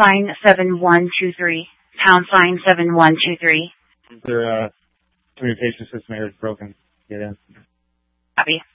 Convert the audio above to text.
sign 7123. Pound sign 7123. Their communication system here is broken. Get in. Copy.